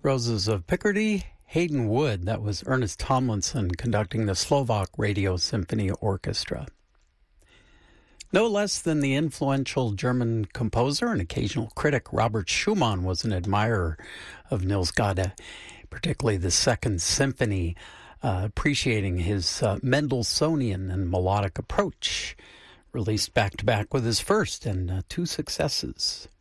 Roses of Picardy, Hayden Wood. That was Ernest Tomlinson conducting the Slovak Radio Symphony Orchestra. No less than the influential German composer and occasional critic Robert Schumann was an admirer of Nils Gade, particularly the Second Symphony, appreciating his Mendelssohnian and melodic approach, released back-to-back with his first and two successes.